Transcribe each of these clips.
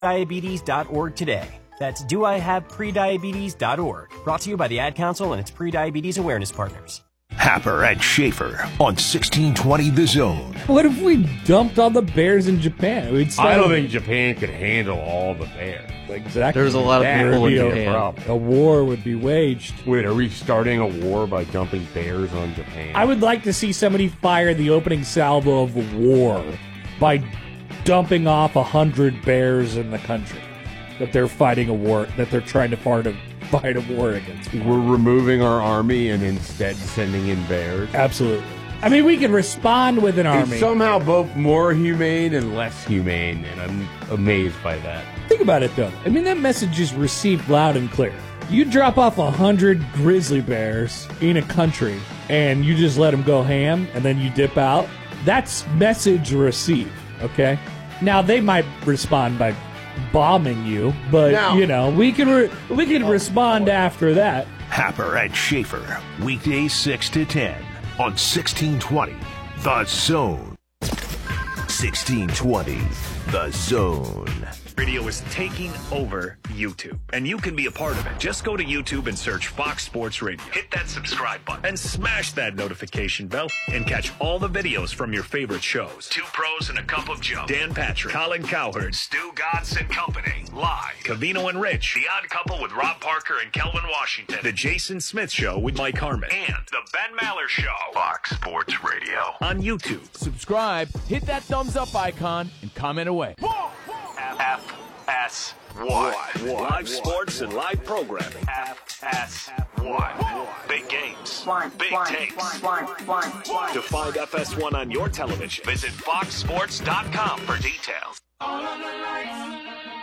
diabetes.org today. That's doihaveprediabetes.org. Brought to you by the Ad Council and its pre-diabetes awareness partners. Happer and Schaefer on 1620 The Zone. What if we dumped all the bears in Japan? I don't think Japan could handle all the bears. Exactly. There's a lot of people in Japan. A war would be waged. Wait, are we starting a war by dumping bears on Japan? I would like to see somebody fire the opening salvo of a war by dumping off 100 bears in the country that they're fighting a war, that they're trying to fight a war against. We're removing our army and instead sending in bears? Absolutely. I mean, we can respond with an army. It's somehow both more humane and less humane, and I'm amazed by that. Think about it, though. I mean, that message is received loud and clear. You drop off 100 grizzly bears in a country, and you just let them go ham, and then you dip out. That's message received, okay? Now, they might respond by bombing you, but, we can respond after that. Happer and Schaefer, weekdays 6 to 10 on 1620 The Zone. 1620 The Zone. Radio is taking over YouTube, and you can be a part of it. Just go to YouTube and search Fox Sports Radio. Hit that subscribe button and smash that notification bell and catch all the videos from your favorite shows. Two Pros and a Cup of Joe. Dan Patrick, Colin Cowherd, Stu Gatz and Company. Live. Cavino and Rich. The Odd Couple with Rob Parker and Kelvin Washington. The Jason Smith Show with Mike Harmon. And The Ben Maller Show. Fox Sports Radio. On YouTube. Subscribe, hit that thumbs up icon, and comment away. FS1. Live sports and live programming. FS1. Big games. Big takes. To find FS1 on your television, visit foxsports.com for details. All of the lights.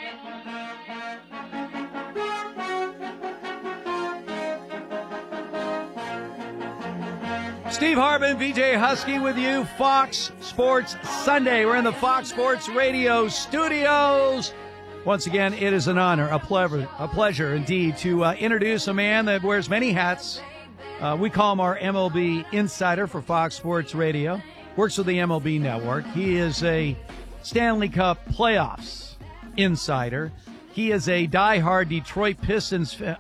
Steve Harbin, VJ Husky with you, Fox Sports Sunday. We're in the Fox Sports Radio studios. Once again, it is an honor, a pleasure indeed to introduce a man that wears many hats. We call him our MLB insider for Fox Sports Radio. Works with the MLB Network. He is a Stanley Cup playoffs insider. He is a diehard Detroit Pistons fan.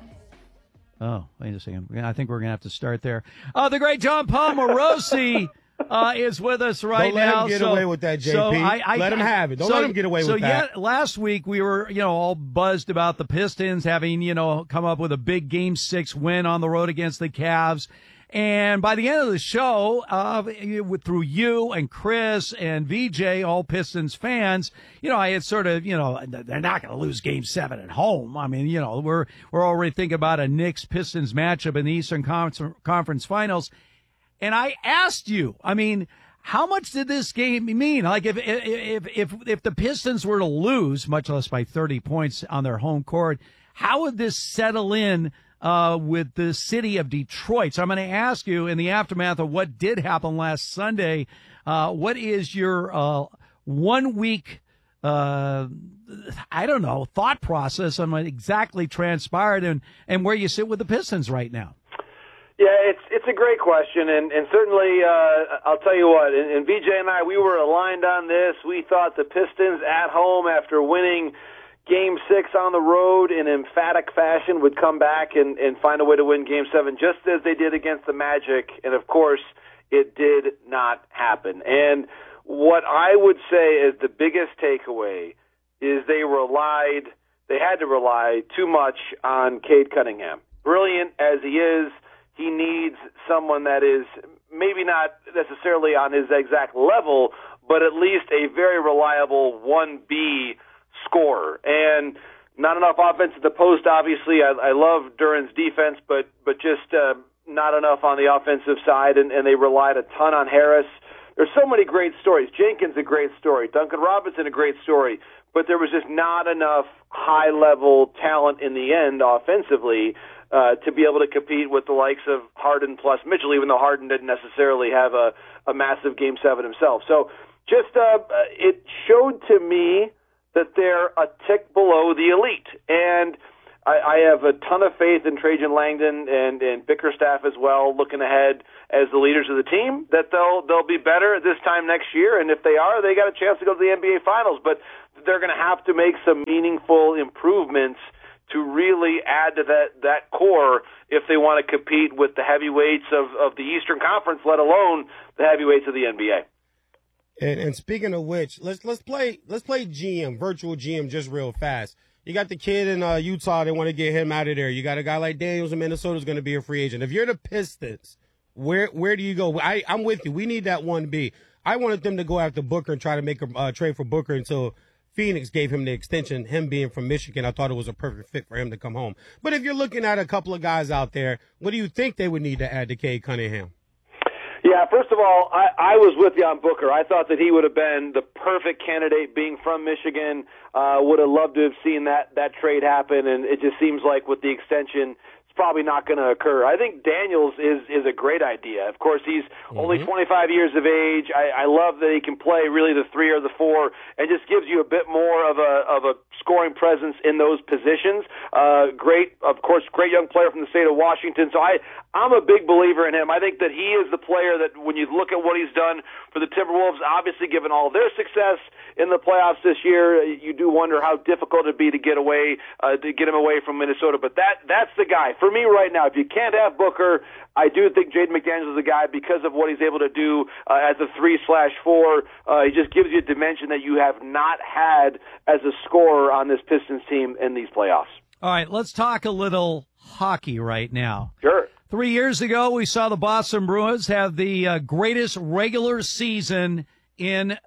Oh, wait a second. I think we're going to have to start there. The great John Palmarosi is with us right now. Don't let him get away with that, JP. Let him have it. Don't let him get away with that. So, last week we were, all buzzed about the Pistons having, come up with a big Game 6 win on the road against the Cavs. And by the end of the show, through you and Chris and VJ, all Pistons fans, I had sort of, they're not going to lose Game 7 at home. I mean, we're already thinking about a Knicks-Pistons matchup in the Eastern Conference Finals. And I asked you, how much did this game mean? Like, if the Pistons were to lose, much less by 30 points on their home court, how would this settle in with the city of Detroit? So I'm going to ask you, in the aftermath of what did happen last Sunday, what is your 1 week, thought process on what exactly transpired and where you sit with the Pistons right now? Yeah, it's a great question, and certainly I'll tell you what, and VJ and I, we were aligned on this. We thought the Pistons at home, after winning Game 6 on the road in emphatic fashion, would come back and find a way to win Game 7, just as they did against the Magic, and of course, it did not happen. And what I would say is the biggest takeaway is they had to rely too much on Cade Cunningham. Brilliant as he is, he needs someone that is maybe not necessarily on his exact level, but at least a very reliable 1B scorer. And not enough offense at the post, obviously. I love Duran's defense, but just not enough on the offensive side, and they relied a ton on Harris. There's so many great stories. Jenkins, a great story. Duncan Robinson, a great story. But there was just not enough high-level talent in the end offensively to be able to compete with the likes of Harden plus Mitchell, even though Harden didn't necessarily have a massive Game 7 himself. So just it showed to me that they're a tick below the elite. And I have a ton of faith in Trajan Langdon and Bickerstaff as well, looking ahead as the leaders of the team, that they'll be better this time next year. And if they are, they got a chance to go to the NBA Finals. But they're going to have to make some meaningful improvements to really add to that core if they want to compete with the heavyweights of the Eastern Conference, let alone the heavyweights of the NBA. And speaking of which, let's play GM, virtual GM, just real fast. You got the kid in Utah. They want to get him out of there. You got a guy like Daniels in Minnesota who's going to be a free agent. If you're the Pistons, where do you go? I'm with you. We need that 1B. I wanted them to go after Booker and try to make a trade for Booker until Phoenix gave him the extension. Him being from Michigan, I thought it was a perfect fit for him to come home. But if you're looking at a couple of guys out there, what do you think they would need to add to Cade Cunningham? Yeah, first of all, I was with you on Booker. I thought that he would have been the perfect candidate being from Michigan. Would have loved to have seen that trade happen, and it just seems like with the extension, probably not going to occur. I think Daniels is a great idea. Of course, he's only 25 years of age. I love that he can play really the 3 or the 4 and just gives you a bit more of a scoring presence in those positions. Great young player from the state of Washington. So I'm a big believer in him. I think that he is the player that when you look at what he's done for the Timberwolves, obviously given all their success in the playoffs this year, you do wonder how difficult it'd be to get him away from Minnesota. But that's the guy. For me right now, if you can't have Booker, I do think Jaden McDaniels is the guy because of what he's able to do as a 3/4. He just gives you a dimension that you have not had as a scorer on this Pistons team in these playoffs. All right, let's talk a little hockey right now. Sure. 3 years ago, we saw the Boston Bruins have the greatest regular season in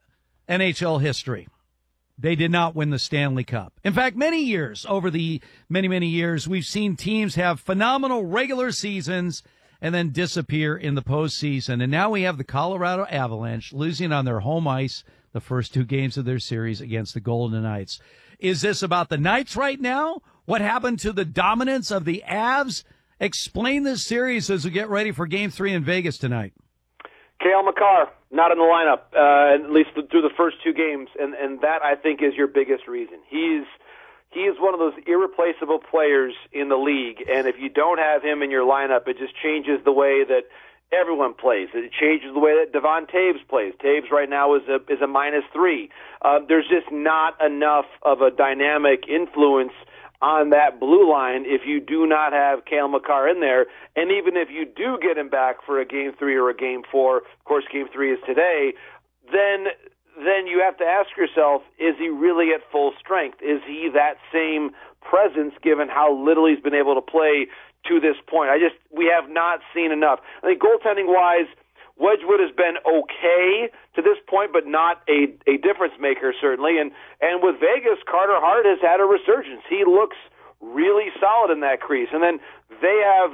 NHL history. They did not win the Stanley Cup. In fact, many years, over the many years, we've seen teams have phenomenal regular seasons and then disappear in the postseason. And now we have the Colorado Avalanche losing on their home ice the first 2 games of their series against the Golden Knights. Is this about the Knights right now? What happened to the dominance of the Avs? Explain this series as we get ready for Game 3 in Vegas tonight. Cale Makar, not in the lineup, at least through the first 2 games, and that, I think, is your biggest reason. He is one of those irreplaceable players in the league, and if you don't have him in your lineup, it just changes the way that everyone plays. It changes the way that Devon Taves plays. Taves right now is a -3. There's just not enough of a dynamic influence on that blue line if you do not have Cale Makar in there. And even if you do get him back for a Game 3 or a Game 4, of course Game 3 is today, then you have to ask yourself, is he really at full strength? Is he that same presence given how little he's been able to play to this point? We have not seen enough. I think goaltending-wise, Wedgwood has been okay to this point, but not a difference maker, certainly. And with Vegas, Carter Hart has had a resurgence. He looks really solid in that crease. And then they have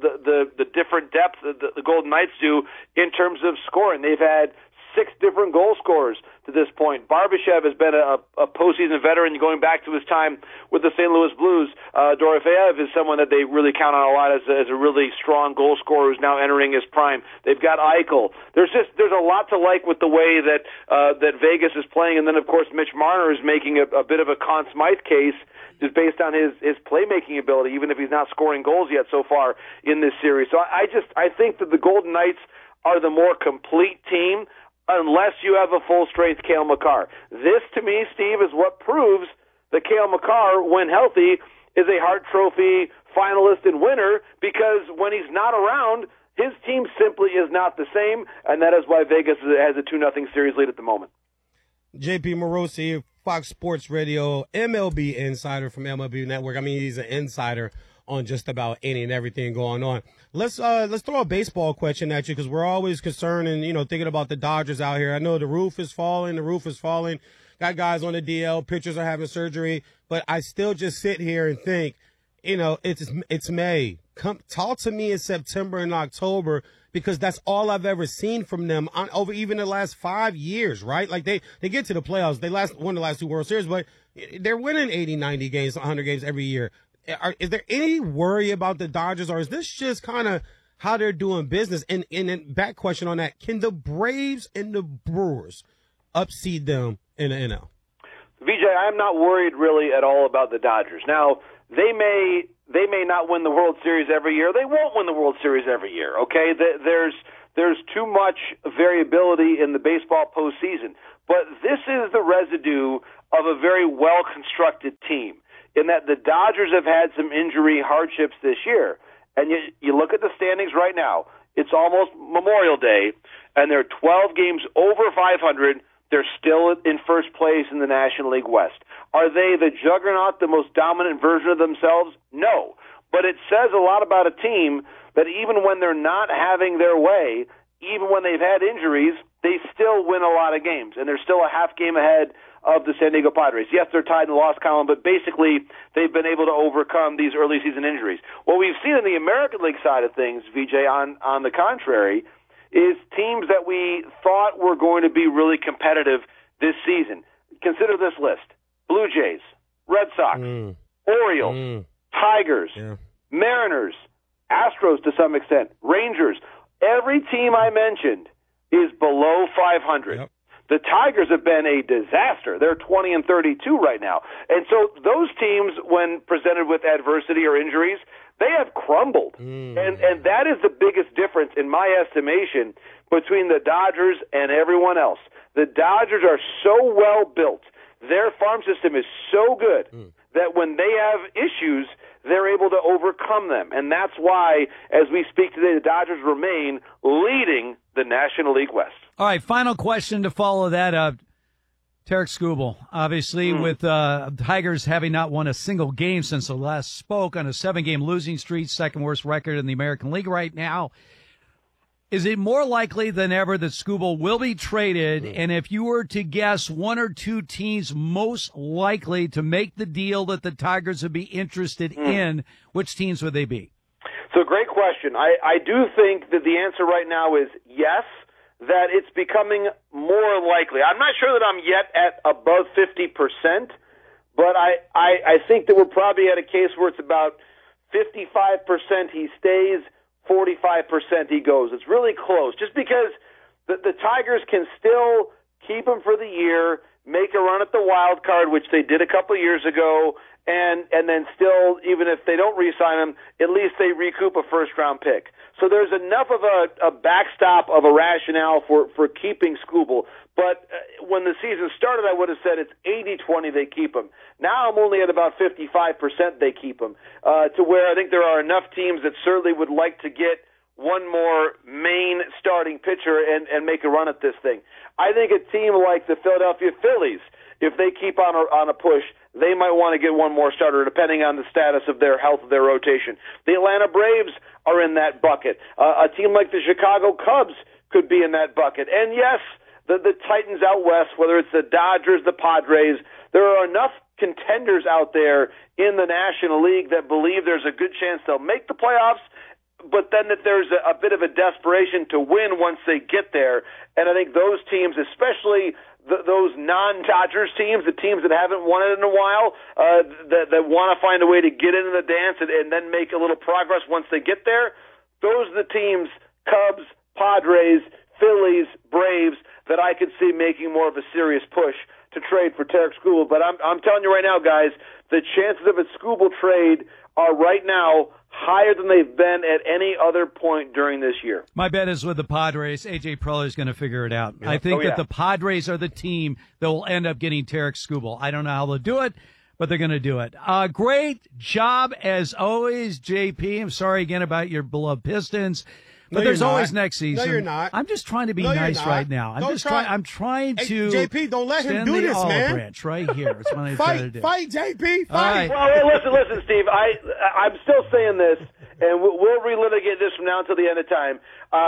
the different depth that the Golden Knights do in terms of scoring. They've had 6 different goal scorers to this point. Barbashev has been a postseason veteran going back to his time with the St. Louis Blues. Dorofeyev is someone that they really count on a lot as a really strong goal scorer who's now entering his prime. They've got Eichel. There's a lot to like with the way that Vegas is playing, and then of course Mitch Marner is making a bit of a Conn Smythe case just based on his playmaking ability, even if he's not scoring goals yet so far in this series. So I think that the Golden Knights are the more complete team, unless you have a full-strength Cale Makar. This, to me, Steve, is what proves that Cale Makar, when healthy, is a Hart Trophy finalist and winner, because when he's not around, his team simply is not the same, and that is why Vegas has a 2-0 series lead at the moment. JP Morosi, Fox Sports Radio, MLB insider from MLB Network. I mean, he's an insider on just about any and everything going on. Let's throw a baseball question at you, because we're always concerned and, thinking about the Dodgers out here. I know the roof is falling. Got guys on the DL. Pitchers are having surgery. But I still just sit here and think, it's May. Talk to me in September and October, because that's all I've ever seen from them over even the last 5 years, right? Like they get to the playoffs. They won the last 2 World Series, but they're winning 80, 90 games, 100 games every year. Is there any worry about the Dodgers, or is this just kind of how they're doing business? And then back question on that, can the Braves and the Brewers upseed them in the NL? Vijay, I'm not worried really at all about the Dodgers. Now, they may not win the World Series every year. They won't win the World Series every year, okay? There's too much variability in the baseball postseason. But this is the residue of a very well-constructed team, in that the Dodgers have had some injury hardships this year. And you look at the standings right now, it's almost Memorial Day, and they're 12 games over 500. They're still in first place in the National League West. Are they the juggernaut, the most dominant version of themselves? No. But it says a lot about a team that even when they're not having their way, even when they've had injuries, they still win a lot of games, and they're still a half game ahead of the San Diego Padres. Yes, they're tied in the loss column, but basically they've been able to overcome these early season injuries. What we've seen in the American League side of things, VJ, on the contrary, is teams that we thought were going to be really competitive this season. Consider this list: Blue Jays, Red Sox, Orioles, Tigers, Mariners, Astros to some extent, Rangers. Every team I mentioned is below 500. Yep. The Tigers have been a disaster. They're 20-32 right now. And so those teams, when presented with adversity or injuries, they have crumbled. And that is the biggest difference, in my estimation, between the Dodgers and everyone else. The Dodgers are so well built. Their farm system is so good that when they have issues, they're able to overcome them. And that's why, as we speak today, the Dodgers remain leading the National League West. All right, final question to follow that up. Tarik Skubal, obviously, with Tigers having not won a single game since the last spoke, on a 7-game losing streak, second worst record in the American League right now. Is it more likely than ever that Skubal will be traded? And if you were to guess one or two teams most likely to make the deal that the Tigers would be interested in, which teams would they be? So, great question. I do think that the answer right now is yes, that it's becoming more likely. I'm not sure that I'm yet at above 50%, but I think that we're probably at a case where it's about 55% he stays, 45% he goes. It's really close, just because the Tigers can still keep him for the year, make a run at the wild card, which they did a couple of years ago, and then still, even if they don't re-sign him, at least they recoup a first-round pick. So there's enough of a backstop of a rationale for keeping Skubal. But when the season started, I would have said it's 80-20 they keep him. Now I'm only at about 55% they keep him, to where I think there are enough teams that certainly would like to get one more main starting pitcher and make a run at this thing. I think a team like the Philadelphia Phillies, if they keep on a push, they might want to get one more starter, depending on the status of their health of their rotation. The Atlanta Braves are in that bucket. A team like the Chicago Cubs could be in that bucket. And yes, the Titans out west, whether it's the Dodgers, the Padres, there are enough contenders out there in the National League that believe there's a good chance they'll make the playoffs, but then that there's a bit of a desperation to win once they get there. And I think those teams, especially those non-Dodgers teams, the teams that haven't won it in a while, that want to find a way to get into the dance and then make a little progress once they get there, those are the teams, Cubs, Padres, Phillies, Braves, that I could see making more of a serious push to trade for Tarik Skubal. But I'm telling you right now, guys, the chances of a Skubal trade are right now higher than they've been at any other point during this year. My bet is with the Padres. A.J. Preller is going to figure it out. Yep. I think that the Padres are the team that will end up getting Tarik Skubal. I don't know how they'll do it, but they're going to do it. Great job, as always, JP. I'm sorry again about your beloved Pistons. But there's always next season. No, you're not. I'm just trying to be nice right now. I'm trying to. Hey, JP, don't let him do this, man. Branch right here. That's what I'm trying to do. Fight, JP, fight. Right. Well, listen, Steve. I'm still saying this, and we'll relitigate this from now until the end of time.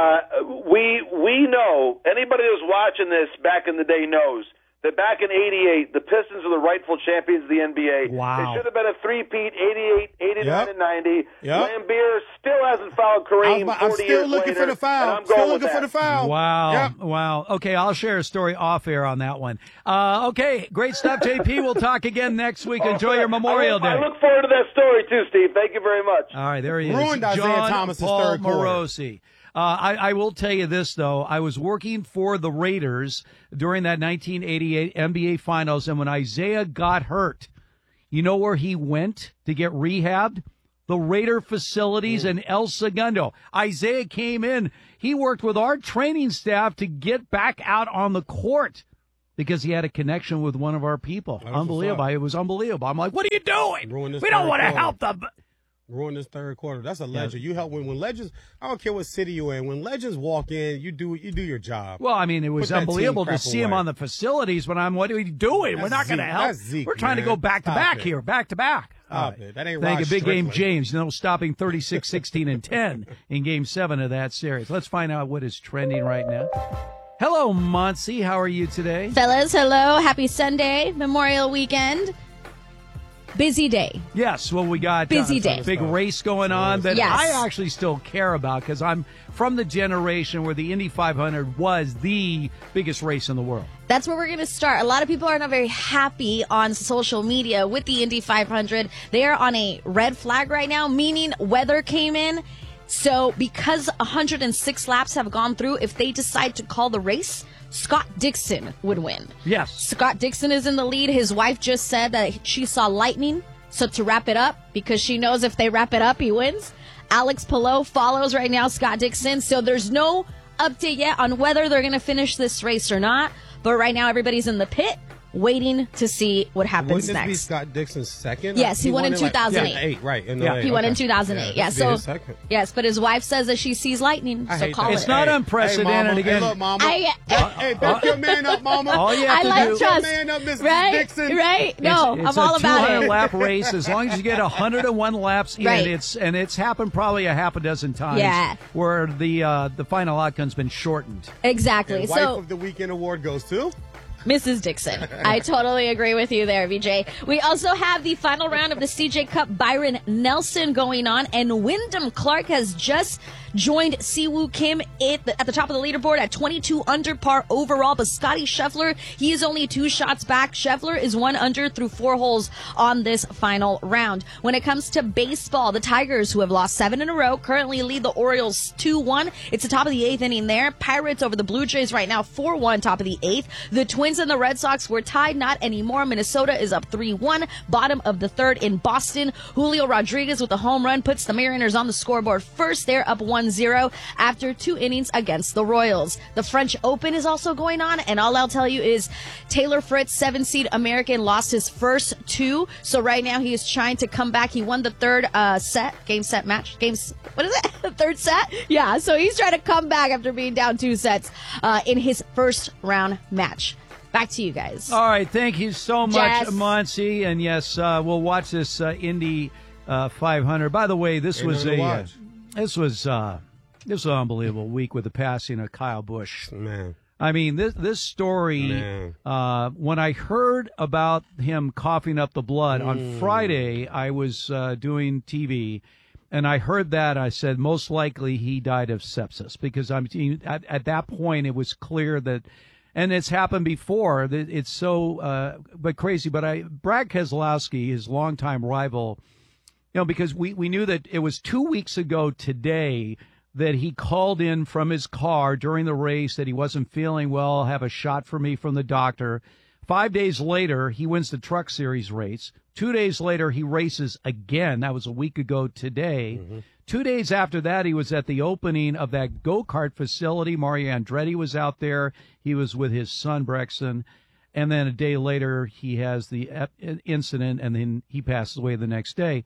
We know, anybody who's watching this back in the day knows that back in '88, the Pistons were the rightful champions of the NBA. Wow. It should have been a three-peat, 88, 89, and 90. Yep. Lambeer still hasn't fouled Kareem 40 years later. I'm still looking for the foul. I'm still looking for the foul. Wow. Yep. Wow. Okay, I'll share a story off air on that one. Okay, great stuff, JP. We'll talk again next week. Enjoy your Memorial Day. I look forward to that story, too, Steve. Thank you very much. All right, there he is. Ruined Isaiah Thomas's Paul third quarter. Morosi. I will tell you this, though. I was working for the Raiders during that 1988 NBA Finals, and when Isaiah got hurt, you know where he went to get rehabbed? The Raider facilities in El Segundo. Isaiah came in. He worked with our training staff to get back out on the court. because he had a connection with one of our people. Unbelievable. It was unbelievable. I'm like, what are you doing? We don't want to help them. Ruin this third quarter. That's a legend. You help when legends. I don't care what city you're in. When legends walk in, you do your job. Well, I mean, it was unbelievable to see him on the facilities. What are we doing? We're not going to help. We're trying to go back to back here, back to back. Stop it. That ain't Thank you, Big Strickland. Game James. Stopping 36-16 and 10 in Game 7 of that series. Let's find out what is trending right now. Hello, Monty. How are you today? Fellas, hello. Happy Sunday, Memorial Weekend. Busy day. Yes, well, we got busy day. Big race going on that yes. I actually still care about because I'm from the generation where the Indy 500 was the biggest race in the world. That's where we're going to start. A lot of people are not very happy on social media with the Indy 500. They are on a red flag right now, meaning weather came in. So because 106 laps have gone through, if they decide to call the race, Scott Dixon would win. Yes. Scott Dixon is in the lead. His wife just said that she saw lightning. So to wrap it up, because she knows if they wrap it up, he wins. Alex Palou follows right now Scott Dixon. So there's no update yet on whether they're going to finish this race or not. But right now, everybody's in the pit waiting to see what happens Wouldn't this next. be Scott Dixon's second? Yes, he won in 2008. Right. He won in 2008. Yeah, so yes, but his wife says that she sees lightning. So call it. It's not unprecedented again. Hey, look, Mama. Hey, back your man up, Mama. All you have to do. Trust. Your man up, Mrs. Right? Dixon. Right? No, it's I'm all about it. It's a 200-lap race. As long as you get 101 laps in, Right. it's happened probably a half a dozen times. Yeah. Where the final outcome's been shortened. Exactly. And So wife of the weekend award goes to Mrs. Dixon. I totally agree with you there, VJ. We also have the final round of the CJ Cup Byron Nelson going on, and Wyndham Clark has just joined Siwoo Kim at the top of the leaderboard at 22 under par overall. But Scotty Scheffler, he is only 2 shots back. Scheffler is 1 under through 4 holes on this final round. When it comes to baseball, the Tigers, who have lost 7 in a row, currently lead the Orioles 2-1. It's the top of the 8th inning there. Pirates over the Blue Jays right now 4-1, top of the 8th. The Twins and the Red Sox were tied, not anymore. Minnesota is up 3-1, bottom of the 3rd in Boston. Julio Rodriguez with a home run puts the Mariners on the scoreboard first. They're up 1-0 after 2 innings against the Royals. The French Open is also going on, and all I'll tell you is Taylor Fritz, 7-seed American, lost his first 2, so right now he is trying to come back. He won the 3rd the 3rd set? Yeah, so he's trying to come back after being down 2 sets in his first round match. Back to you guys. All right, thank you so much, Jess. Monty. And yes, we'll watch this Indy 500. By the way, this was an unbelievable week with the passing of Kyle Busch. Man. I mean, this story. When I heard about him coughing up the blood on Friday, I was doing TV. And I heard that. I said, most likely he died of sepsis, because at that point it was clear that, and it's happened before, that it's so but crazy. But Brad Keselowski, his longtime rival, because we knew that it was 2 weeks ago today that he called in from his car during the race that he wasn't feeling well, have a shot for me from the doctor. 5 days later, he wins the Truck Series race. 2 days later, he races again. That was a week ago today. 2 days after that, he was at the opening of that go-kart facility. Mario Andretti was out there. He was with his son, Brexton. And then a day later, he has the incident, and then he passes away the next day.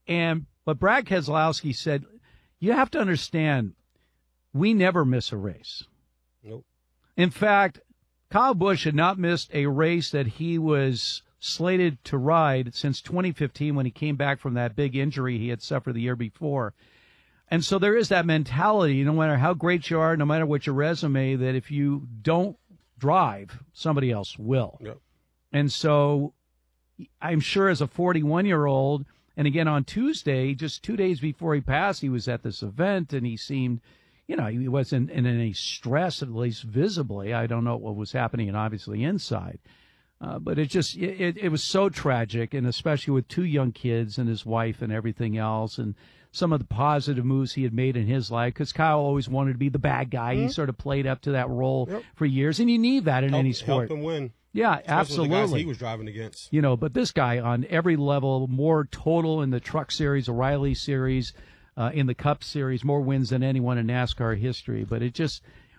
But Brad Keselowski said, you have to understand, we never miss a race. Nope. In fact, Kyle Busch had not missed a race that he was slated to ride since 2015 when he came back from that big injury he had suffered the year before. And so there is that mentality, no matter how great you are, no matter what your resume, that if you don't drive, somebody else will. Yep. And so I'm sure as a 41-year-old, and again on Tuesday, just 2 days before he passed, he was at this event, and he seemed, he wasn't in any stress, at least visibly. I don't know what was happening, and obviously inside. But it was so tragic, and especially with 2 young kids and his wife and everything else, and some of the positive moves he had made in his life, because Kyle always wanted to be the bad guy. He sort of played up to that role for years, and you need that in any sport. Help him win. Yeah, especially absolutely. the guys he was driving against. But this guy on every level, more total in the Truck Series, O'Reilly Series, in the Cup Series, more wins than anyone in NASCAR history. But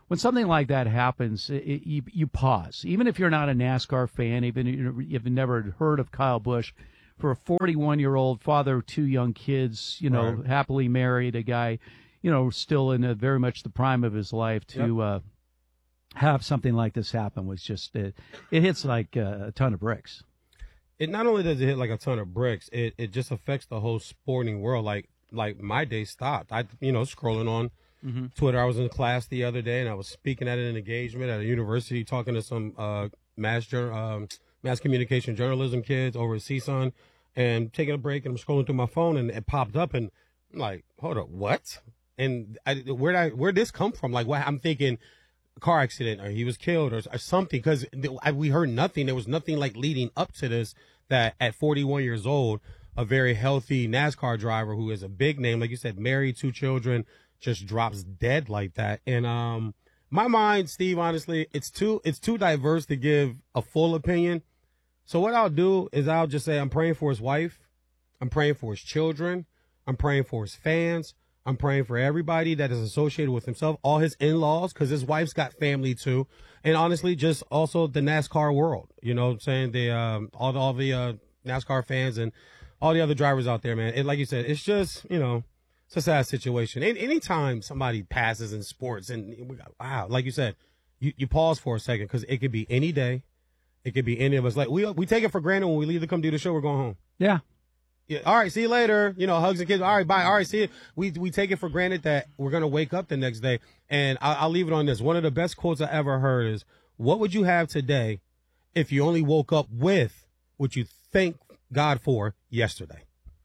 when something like that happens, you pause. Even if you're not a NASCAR fan, even if you've never heard of Kyle Busch, for a 41-year-old father of 2 young kids, Right. happily married, a guy, still in very much the prime of his life, to have something like this happen was just it hits like a ton of bricks. It not only does it hit like a ton of bricks, it just affects the whole sporting world. Like my day stopped. I scrolling on Twitter. I was in class the other day and I was speaking at an engagement at a university, talking to some mass communication journalism kids over at CSUN, and taking a break, and I'm scrolling through my phone and it popped up, and I'm like, hold up, what? And where'd this come from? Like, what? I'm thinking car accident, or he was killed, or something, because we heard nothing. There was nothing like leading up to this, that at 41 years old, a very healthy NASCAR driver who is a big name, like you said, married, 2 children, just drops dead like that. And my mind, Steve, honestly, it's too diverse to give a full opinion. So what I'll do is I'll just say I'm praying for his wife, I'm praying for his children, I'm praying for his fans, I'm praying for everybody that is associated with himself, all his in-laws, because his wife's got family too, and honestly, just also the NASCAR world. You know what I'm saying? All the NASCAR fans and all the other drivers out there, man. And like you said, it's just, it's a sad situation. Anytime somebody passes in sports, and wow, like you said, you pause for a second, because it could be any day. It could be any of us. Like we take it for granted when we leave to come do the show, we're going home. Yeah. Yeah. All right. See you later. Hugs and kids. All right. Bye. All right. See you. We take it for granted that we're going to wake up the next day. And I'll leave it on this. One of the best quotes I ever heard is, what would you have today if you only woke up with what you thank God for yesterday?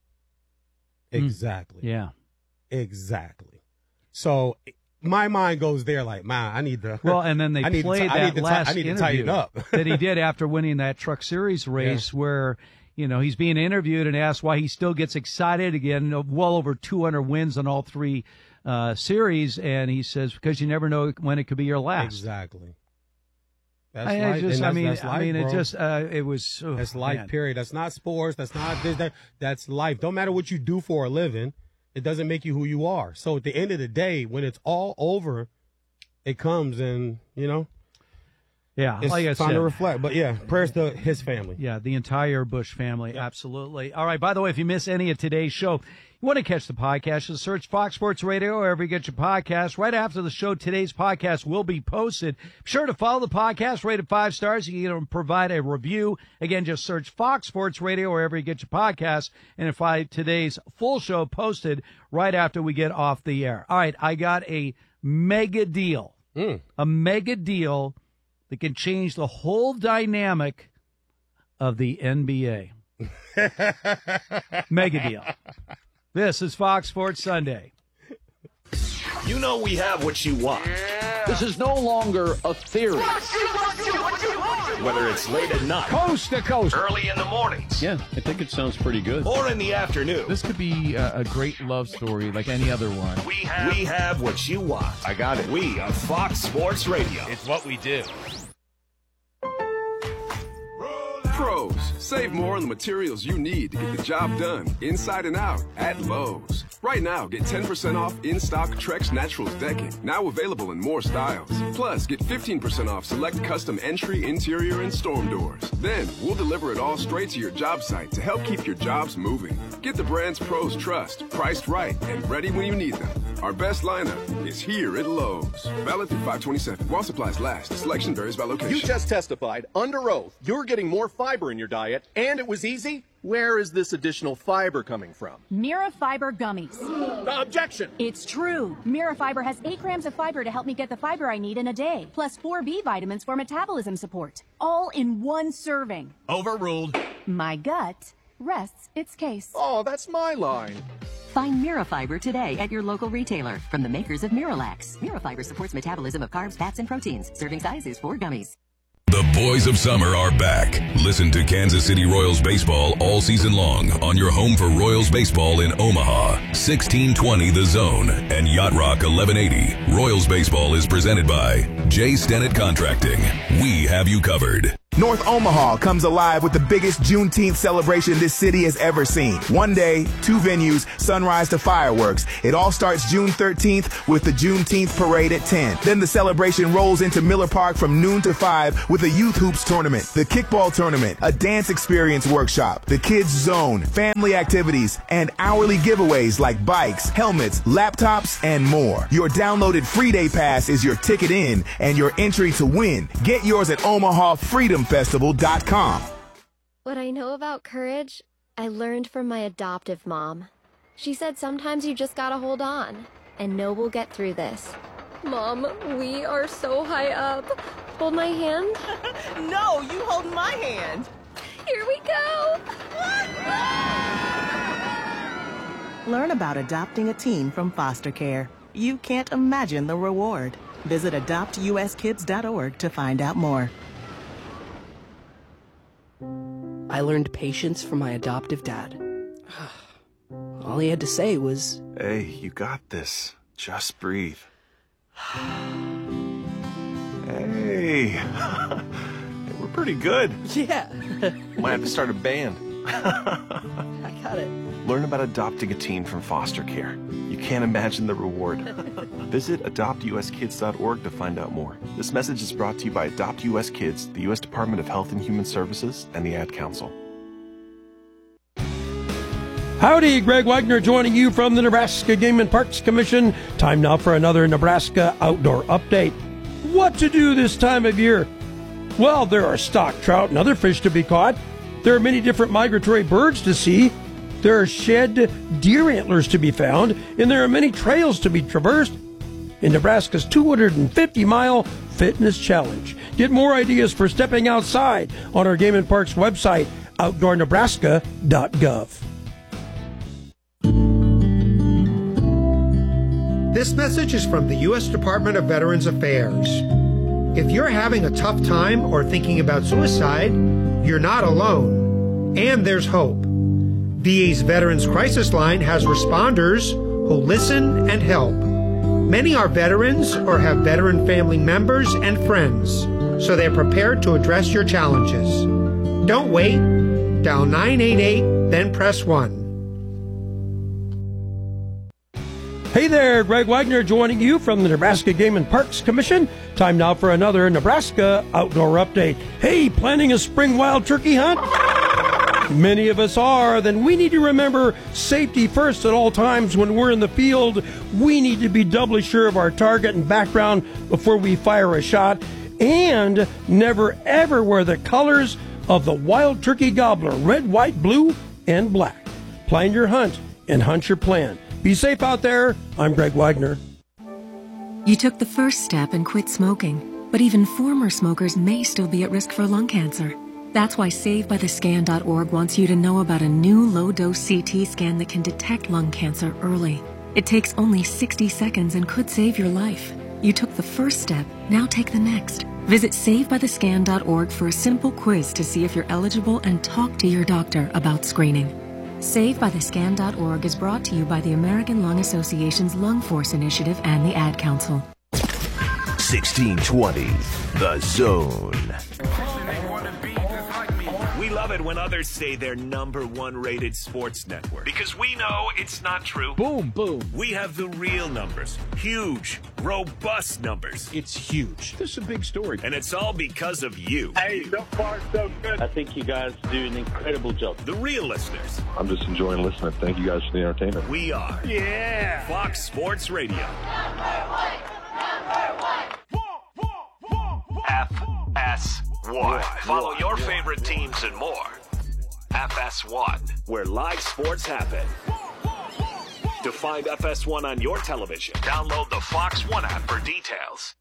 Exactly. Yeah. Exactly. So my mind goes there, like, man, I need to. Well, and then they played that last interview tighten up. that he did after winning that Truck Series race, where he's being interviewed and asked why he still gets excited again. Well over 200 wins on all 3 series, and he says, because you never know when it could be your last. Exactly. That's life. That's life, it was. Oh, that's life. Man. Period. That's not sports. That's not this. That's life. Don't matter what you do for a living. It doesn't make you who you are. So at the end of the day, when it's all over, it comes and, yeah, it's like I time said, to reflect. But yeah, prayers to his family. Yeah, the entire Busch family. Yeah. Absolutely. All right. By the way, if you miss any of today's show, you want to catch the podcast, just search Fox Sports Radio wherever you get your podcast. Right after the show, today's podcast will be posted. Be sure to follow the podcast, rate it 5 stars. You can provide a review. Again, just search Fox Sports Radio wherever you get your podcast, and find today's full show posted right after we get off the air. All right, I got a mega deal. A mega deal that can change the whole dynamic of the NBA. Mega deal. This is Fox Sports Sunday. We have what you want. This is no longer a theory. Whether it's late at night, Coast to coast, early in the mornings, Yeah, I think it sounds pretty good. or in the afternoon, This could be a great love story like any other one. we have what you want. I got it. We are Fox Sports Radio. It's what we do. Pros, save more on the materials you need to get the job done inside and out at Lowe's. Right now, get 10% off in-stock Trex Naturals decking, now available in more styles. Plus, get 15% off select custom entry, interior, and storm doors. Then, we'll deliver it all straight to your job site to help keep your jobs moving. Get the brands pros trust, priced right, and ready when you need them. Our best lineup is here at Lowe's. Valid through 5/27. While supplies last. Selection varies by location. You just testified under oath you're getting more fiber in your diet, and it was easy? Where is this additional fiber coming from? Mira Fiber Gummies. Objection! It's true. Mira Fiber has 8 grams of fiber to help me get the fiber I need in a day, plus 4 B vitamins for metabolism support. All in one serving. Overruled. My gut rests its case. Oh, that's my line. Find Mirafiber today at your local retailer from the makers of Miralax. Mirafiber supports metabolism of carbs, fats, and proteins. Serving size is 4 gummies. The boys of summer are back. Listen to Kansas City Royals baseball all season long on your home for Royals baseball in Omaha. 1620 The Zone and Yacht Rock 1180. Royals baseball is presented by J. Stennett Contracting. We have you covered. North Omaha comes alive with the biggest Juneteenth celebration this city has ever seen. One day, 2 venues, sunrise to fireworks. It all starts June 13th with the Juneteenth parade at 10. Then the celebration rolls into Miller Park from noon to 5 with a youth hoops tournament, the kickball tournament, a dance experience workshop, the kids zone, family activities, and hourly giveaways like bikes, helmets, laptops, and more. Your downloaded free day pass is your ticket in and your entry to win. Get yours at OmahaFreedomFestival.com. What I know about courage, I learned from my adoptive mom. She said sometimes you just gotta hold on and know we'll get through this. Mom, we are so high up. Hold my hand. No, you hold my hand. Here we go. Learn about adopting a teen from foster care. You can't imagine the reward. Visit adoptuskids.org to find out more. I learned patience from my adoptive dad. All he had to say was, "Hey, you got this. Just breathe." Hey, we're pretty good. Yeah. Might have to start a band. I got it. Learn about adopting a teen from foster care. You can't imagine the reward. Visit adoptuskids.org to find out more. This message is brought to you by Adopt US Kids, the U.S. Department of Health and Human Services, and the Ad Council. Howdy, Greg Wagner joining you from the Nebraska Game and Parks Commission. Time now for another Nebraska Outdoor Update. What to do this time of year? Well, there are stock trout and other fish to be caught. There are many different migratory birds to see. There are shed deer antlers to be found, and there are many trails to be traversed in Nebraska's 250-mile fitness challenge. Get more ideas for stepping outside on our Game and Parks website, outdoornebraska.gov. This message is from the U.S. Department of Veterans Affairs. If you're having a tough time or thinking about suicide, you're not alone, and there's hope. VA's Veterans Crisis Line has responders who listen and help. Many are veterans or have veteran family members and friends, so they're prepared to address your challenges. Don't wait. Dial 988, then press 1. Hey there, Greg Wagner joining you from the Nebraska Game and Parks Commission. Time now for another Nebraska Outdoor Update. Hey, planning a spring wild turkey hunt? Many of us are. Then we need to remember safety first at all times when we're in the field. We need to be doubly sure of our target and background before we fire a shot. And never ever wear the colors of the wild turkey gobbler, red, white, blue, and black. Plan your hunt and hunt your plan. Be safe out there. I'm Greg Wagner. You took the first step and quit smoking, but even former smokers may still be at risk for lung cancer. That's why SaveByTheScan.org wants you to know about a new low-dose CT scan that can detect lung cancer early. It takes only 60 seconds and could save your life. You took the first step, now take the next. Visit SaveByTheScan.org for a simple quiz to see if you're eligible and talk to your doctor about screening. SaveByTheScan.org is brought to you by the American Lung Association's Lung Force Initiative and the Ad Council. 1620, The Zone. We love it when others say they're #1 rated sports network, because we know it's not true. Boom, boom. We have the real numbers. Huge, robust numbers. It's huge. This is a big story. And it's all because of you. Hey, so far so good. I think you guys do an incredible job. The real listeners. I'm just enjoying listening. Thank you guys for the entertainment. We are. Yeah. Fox Sports Radio. FS1. Follow your favorite teams and more. FS1, where live sports happen. To find FS1 on your television, download the Fox One app for details.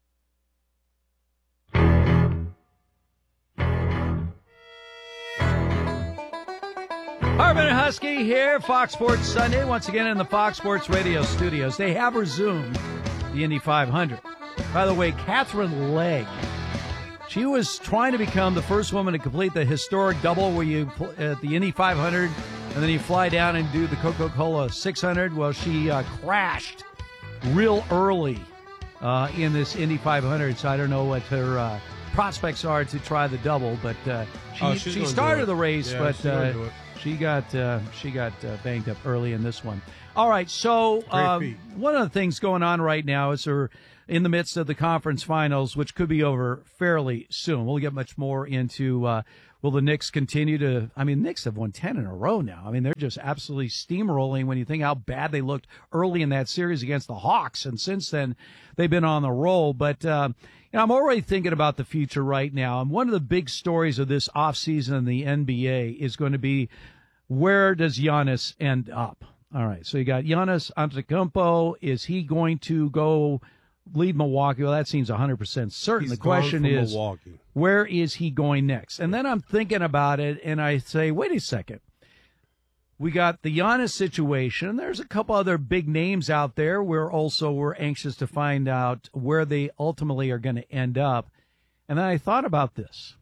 Harmon and Husky here, Fox Sports Sunday, once again in the Fox Sports Radio studios. They have resumed the Indy 500. By the way, Catherine Legg, she was trying to become the first woman to complete the historic double where you at the Indy 500 and then you fly down and do the Coca-Cola 600. Well, she crashed real early in this Indy 500, so I don't know what her prospects are to try the double, but she started the race, but she got banged up early in this one. All right, so one of the things going on right now is they're in the midst of the conference finals, which could be over fairly soon. We'll get much more into will the Knicks continue to – I mean, Knicks have won 10 in a row now. I mean, they're just absolutely steamrolling when you think how bad they looked early in that series against the Hawks, and since then they've been on the roll. But I'm already thinking about the future right now, and one of the big stories of this offseason in the NBA is going to be where does Giannis end up? All right, so you got Giannis Antetokounmpo. Is he going to go leave Milwaukee? Well, that seems 100% certain. The question is, Milwaukee. Where is he going next? And then I'm thinking about it, and I say, wait a second. We got the Giannis situation. There's a couple other big names out there. We're anxious to find out where they ultimately are going to end up. And then I thought about this.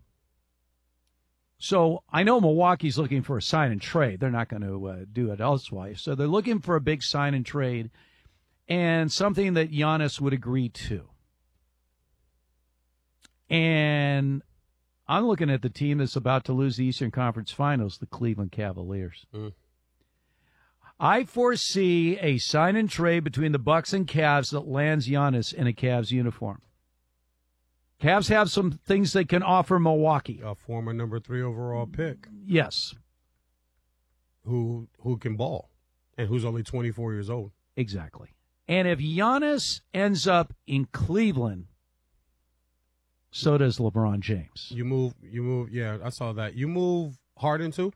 So I know Milwaukee's looking for a sign and trade. They're not going to do it elsewise. So they're looking for a big sign and trade and something that Giannis would agree to. And I'm looking at the team that's about to lose the Eastern Conference Finals, the Cleveland Cavaliers. I foresee a sign and trade between the Bucks and Cavs that lands Giannis in a Cavs uniform. Cavs have some things they can offer Milwaukee. A former number 3 overall pick. Yes. Who can ball and who's only 24 years old. Exactly. And if Giannis ends up in Cleveland, so does LeBron James. You move. Yeah, I saw that. You move Harden too?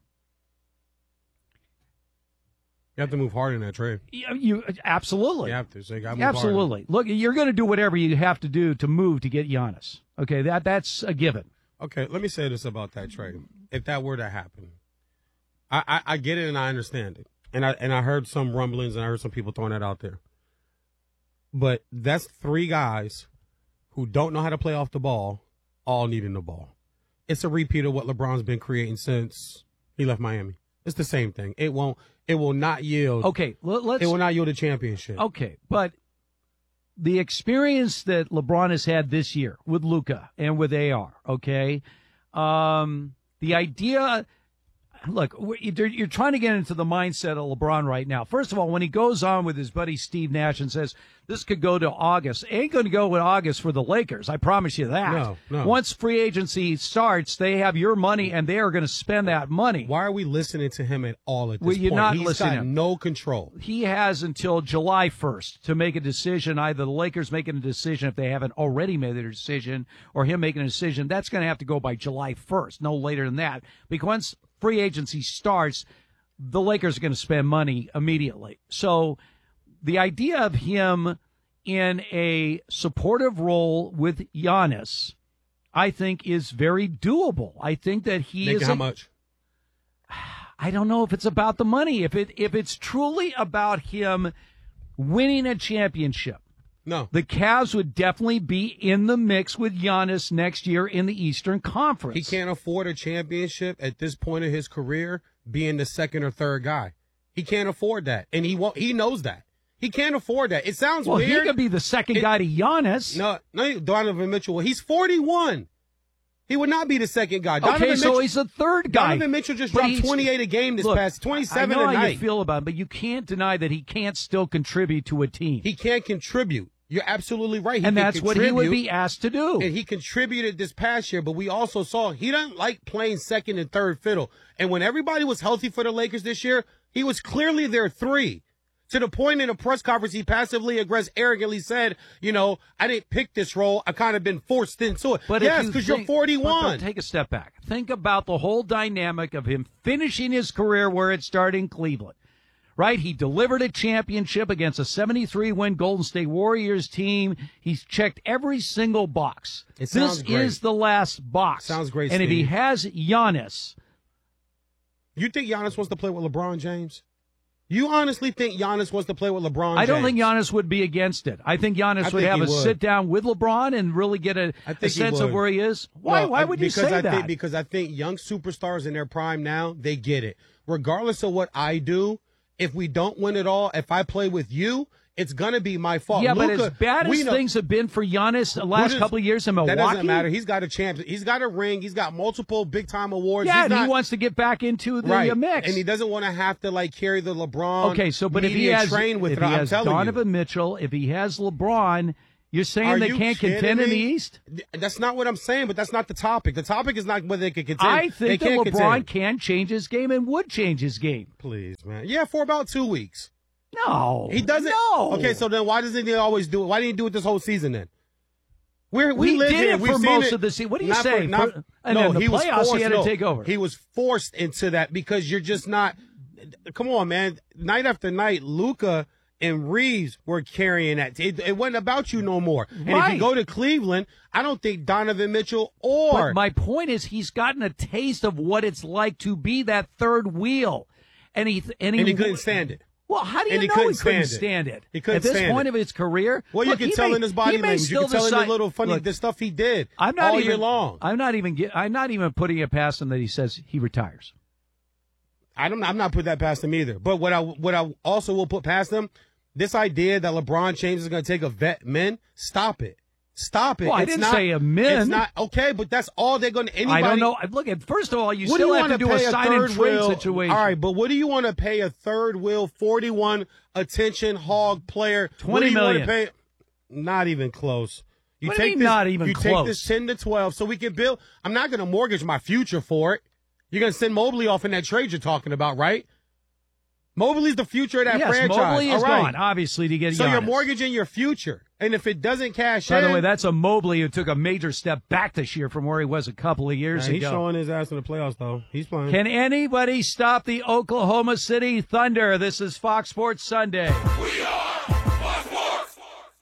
You have to move Harden in that trade. You absolutely. You have to. So you got to move absolutely. Harden. Look, you're going to do whatever you have to do to move to get Giannis. Okay, that's a given. Okay, let me say this about that trade. If that were to happen, I get it and I understand it, and I heard some rumblings and I heard some people throwing that out there. But that's 3 guys who don't know how to play off the ball, all needing the ball. It's a repeat of what LeBron's been creating since he left Miami. It's the same thing. It will not yield. Okay, it will not yield a championship. Okay, but the experience that LeBron has had this year with Luka and with AR, okay, the idea. Look, you're trying to get into the mindset of LeBron right now. First of all, when he goes on with his buddy Steve Nash and says this could go to August, it ain't going to go in August for the Lakers. I promise you that. No. Once free agency starts, they have your money and they are going to spend that money. Why are we listening to him at all at this point? You're not He's listening. got no control. He has until July 1st to make a decision. Either the Lakers making a decision if they haven't already made their decision, or him making a decision. That's going to have to go by July 1st, no later than that. Because once free agency starts, the Lakers are going to spend money immediately. So the idea of him in a supportive role with Giannis, I think, is very doable. I think that he is. How much? I don't know if it's about the money. If it's truly about him winning a championship, no, the Cavs would definitely be in the mix with Giannis next year in the Eastern Conference. He can't afford a championship at this point of his career being the second or third guy. He can't afford that, and he won't. He knows that. He can't afford that. It sounds weird. Well, he could be the second guy to Giannis. No, Donovan Mitchell. He's 41. He would not be the second guy. Okay, so he's the third guy. Donovan Mitchell just dropped 28 a game this past 27 I know a how night. you feel about him, but you can't deny that he can't still contribute to a team. He can't contribute. You're absolutely right. And that's what he would be asked to do. And he contributed this past year, but we also saw he doesn't like playing second and third fiddle. And when everybody was healthy for the Lakers this year, he was clearly their 3. To the point in a press conference, he passively aggressive, arrogantly said, I didn't pick this role. I kind of been forced into it. But yes, because you're 41. But take a step back. Think about the whole dynamic of him finishing his career where it started in Cleveland. Right? He delivered a championship against a 73-win Golden State Warriors team. He's checked every single box. This is the last box. Sounds great, And Steve. if he has Giannis. You think Giannis wants to play with LeBron James? You honestly think Giannis wants to play with LeBron James? I don't think Giannis would be against it. I think Giannis would have a sit-down with LeBron and really get a sense of where he is. Why would you say that? Because I think young superstars in their prime now, they get it. Regardless of what I do, if we don't win it all, if I play with you, it's gonna be my fault. Yeah, Luka, but as bad as things have been for Giannis the last couple of years in Milwaukee, that doesn't matter. He's got a champ. He's got a ring. He's got multiple big time awards. Yeah, and he wants to get back into the mix, and he doesn't want to have to like carry the LeBron. Okay, so but if he has Donovan Mitchell, if he has LeBron, you're saying they can't contend in the East? That's not what I'm saying, but that's not the topic. The topic is not whether they can contend. I think that LeBron can change his game and would change his game. Please, man. Yeah, for about 2 weeks. No. He doesn't. No. Okay, so then why doesn't he always do it? Why didn't he do it this whole season then? We live did here. it for most of the season. What are you saying? And then the playoffs, he had to take over. He was forced into that because you're just not. Come on, man. Night after night, Luka and Reeves were carrying that. It wasn't about you no more. And if you go to Cleveland, I don't think Donovan Mitchell or. But my point is, he's gotten a taste of what it's like to be that third wheel, and he couldn't stand it. Well, how do you know he couldn't stand it? He couldn't at this point of his career. Well, you can tell in his body language. You can tell in the little funny the stuff he did all year long. I'm not even putting it past him that he says he retires. I'm not putting that past him either. But what I also will put past him, this idea that LeBron James is going to take a vet men, stop it. Stop it. Well, I didn't say a min. It's not okay, but that's all they're going to. Anybody, I don't know. Look, first of all, you still have to do a sign and trade situation. All right, but what do you want to pay a third wheel 41 attention hog player? $20 million. Pay? Not even close. You what take this, not even close. Take this 10 to 12 so we can build. I'm not going to mortgage my future for it. You're going to send Mobley off in that trade you're talking about, right? Mobley's the future of that franchise. Mobley is gone, obviously, to get Giannis. So you're mortgaging your future. And if it doesn't cash in. By the way, that's a Mobley who took a major step back this year from where he was a couple of years ago. He's showing his ass in the playoffs, though. He's playing. Can anybody stop the Oklahoma City Thunder? This is Fox Sports Sunday. We are Fox Sports.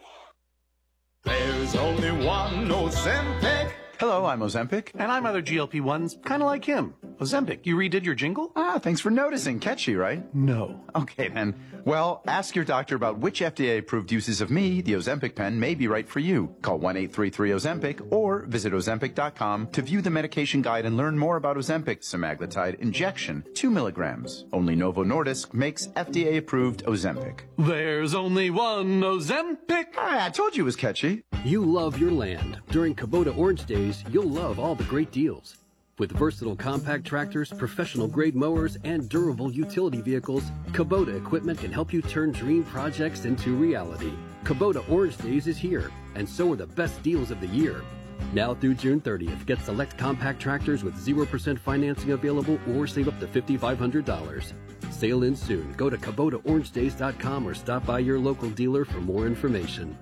There's only one Ozempic. Hello, I'm Ozempic. And I'm other GLP-1s, kind of like him. Ozempic, you redid your jingle? Thanks for noticing. Catchy, right? No. Okay, then. Well, ask your doctor about which FDA-approved uses of me, the Ozempic pen, may be right for you. Call 1-833-OZEMPIC or visit Ozempic.com to view the medication guide and learn more about Ozempic semaglutide injection, 2 milligrams. Only Novo Nordisk makes FDA-approved Ozempic. There's only one Ozempic. I told you it was catchy. You love your land. During Kubota Orange Days, you'll love all the great deals. With versatile compact tractors, professional-grade mowers, and durable utility vehicles, Kubota equipment can help you turn dream projects into reality. Kubota Orange Days is here, and so are the best deals of the year. Now through June 30th, get select compact tractors with 0% financing available or save up to $5,500. Sale ends soon. Go to KubotaOrangeDays.com or stop by your local dealer for more information.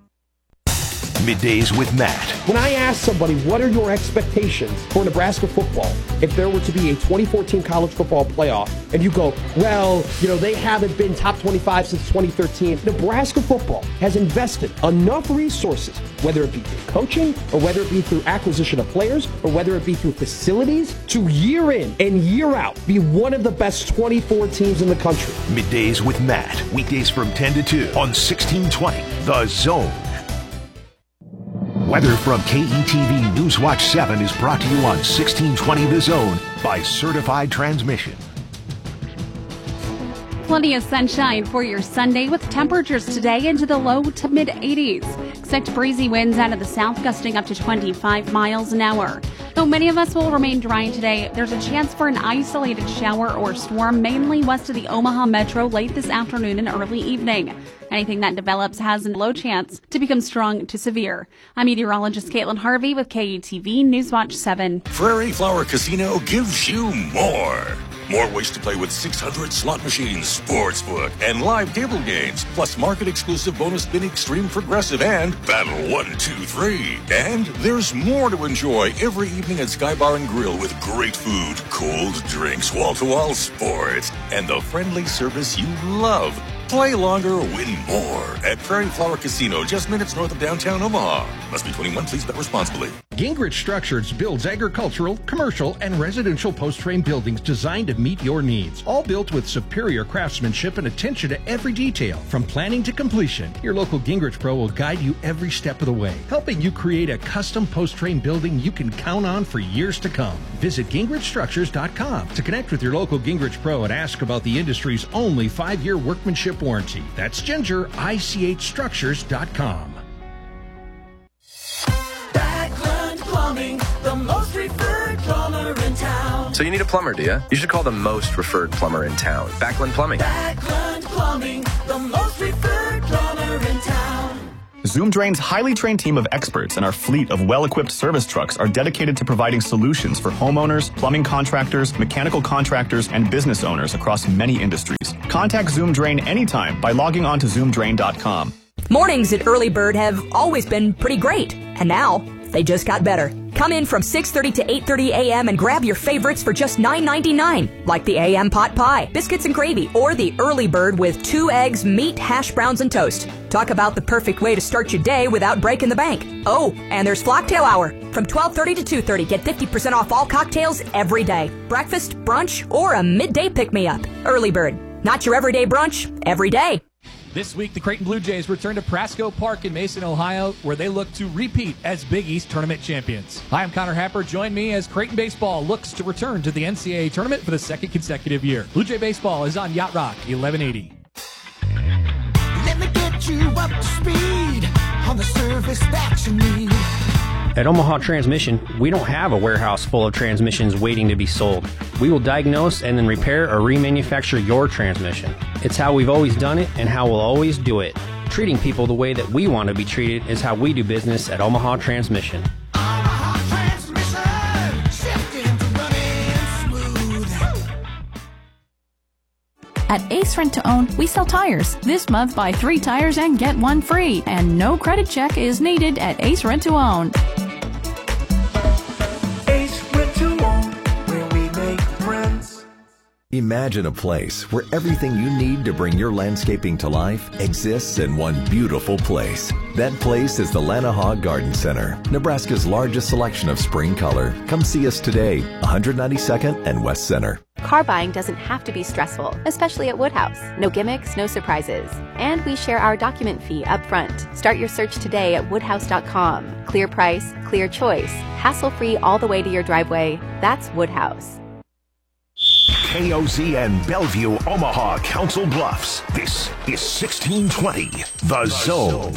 Middays with Matt. When I ask somebody, what are your expectations for Nebraska football if there were to be a 2014 college football playoff, and you go, well, they haven't been top 25 since 2013. Nebraska football has invested enough resources, whether it be through coaching or whether it be through acquisition of players or whether it be through facilities, to year in and year out be one of the best 24 teams in the country. Middays with Matt. Weekdays from 10 to 2 on 1620 The Zone. Weather from KETV Newswatch 7 is brought to you on 1620 The Zone by Certified Transmission. Plenty of sunshine for your Sunday with temperatures today into the low to mid 80s. Expect breezy winds out of the south gusting up to 25 miles an hour. Though many of us will remain dry today, there's a chance for an isolated shower or storm mainly west of the Omaha Metro late this afternoon and early evening. Anything that develops has a low chance to become strong to severe. I'm meteorologist Caitlin Harvey with KETV Newswatch 7. Prairie Flower Casino gives you more. More ways to play with 600 slot machines, sportsbook, and live table games, plus market-exclusive bonus spin extreme progressive and Battle 1, 2, 3. And there's more to enjoy every evening at Sky Bar and Grill with great food, cold drinks, wall-to-wall sports, and the friendly service you love. Play longer, win more at Prairie Flower Casino, just minutes north of downtown Omaha. Must be 21, please bet responsibly. Gingrich Structures builds agricultural, commercial, and residential post-frame buildings designed to meet your needs. All built with superior craftsmanship and attention to every detail, from planning to completion. Your local Gingrich Pro will guide you every step of the way, helping you create a custom post-frame building you can count on for years to come. Visit GingrichStructures.com to connect with your local Gingrich Pro and ask about the industry's only 5-year workmanship ownership warranty. That's Ginger, ICHstructures.com. Backlund Plumbing, the most referred plumber in town. So you need a plumber, do you? You should call the most referred plumber in town, Backlund Plumbing. Backlund Plumbing, the most referred plumber in town. Zoom Drain's highly trained team of experts and our fleet of well-equipped service trucks are dedicated to providing solutions for homeowners, plumbing contractors, mechanical contractors, and business owners across many industries. Contact Zoom Drain anytime by logging on to zoomdrain.com. Mornings at Early Bird have always been pretty great, and now they just got better. Come in from 6:30 to 8:30 a.m. and grab your favorites for just $9.99, like the AM pot pie, biscuits and gravy, or the Early Bird with 2 eggs, meat, hash browns, and toast. Talk about the perfect way to start your day without breaking the bank. Oh, and there's Flocktail Hour. From 12:30 to 2:30, get 50% off all cocktails every day. Breakfast, brunch, or a midday pick-me-up. Early Bird. Not your everyday brunch, every day. This week, the Creighton Blue Jays return to Prasco Park in Mason, Ohio, where they look to repeat as Big East tournament champions. Hi, I'm Connor Happer. Join me as Creighton Baseball looks to return to the NCAA tournament for the second consecutive year. Blue Jay Baseball is on Yacht Rock 1180. Let me get you up to speed on the service that you need. At Omaha Transmission, we don't have a warehouse full of transmissions waiting to be sold. We will diagnose and then repair or remanufacture your transmission. It's how we've always done it and how we'll always do it. Treating people the way that we want to be treated is how we do business at Omaha Transmission. At Ace Rent to Own, we sell tires. This month, buy 3 tires and get 1 free. And no credit check is needed at Ace Rent to Own. Ace Rent to Own, where we make friends. Imagine a place where everything you need to bring your landscaping to life exists in one beautiful place. That place is the Lanahaw Garden Center, Nebraska's largest selection of spring color. Come see us today, 192nd and West Center. Car buying doesn't have to be stressful, especially at Woodhouse. No gimmicks, no surprises. And we share our document fee up front. Start your search today at woodhouse.com. Clear price, clear choice. Hassle-free all the way to your driveway. That's Woodhouse. KOZ and Bellevue, Omaha, Council Bluffs. This is 1620, The Zone.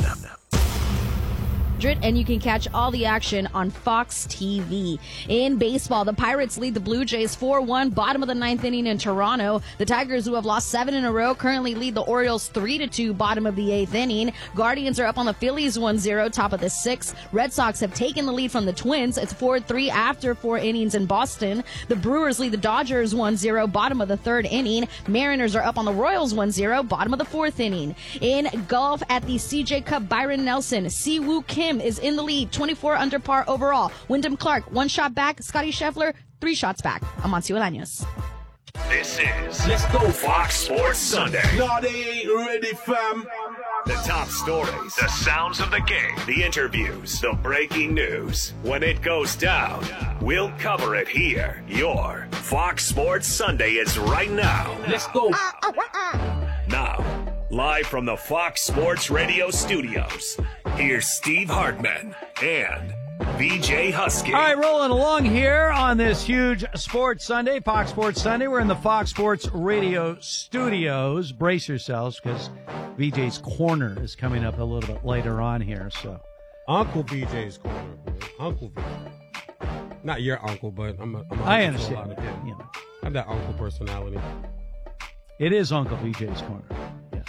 And you can catch all the action on Fox TV. In baseball, the Pirates lead the Blue Jays 4-1, bottom of the 9th inning in Toronto. The Tigers, who have lost 7 in a row, currently lead the Orioles 3-2, bottom of the 8th inning. Guardians are up on the Phillies 1-0, top of the 6th. Red Sox have taken the lead from the Twins. It's 4-3 after 4 innings in Boston. The Brewers lead the Dodgers 1-0, bottom of the 3rd inning. Mariners are up on the Royals 1-0, bottom of the 4th inning. In golf at the CJ Cup, Byron Nelson, Siwoo Kim is in the lead, 24 under par overall. Wyndham Clark, 1 shot back. Scotty Scheffler, 3 shots back. I'm Amancio Olaños. This is Let's Go Fox Sports Sunday. No, they ain't ready, fam. The top stories, the sounds of the game, the interviews, the breaking news. When it goes down, we'll cover it here. Your Fox Sports Sunday is right now. Let's go. Now, live from the Fox Sports Radio studios, here's Steve Hartman and VJ Husky. All right, rolling along here on this huge Sports Sunday, Fox Sports Sunday. We're in the Fox Sports Radio studios. Brace yourselves, because VJ's Corner is coming up a little bit later on here. So, Uncle VJ's Corner, boy. Uncle VJ. Not your uncle, but I understand. I have that uncle personality. It is Uncle VJ's Corner. Yes.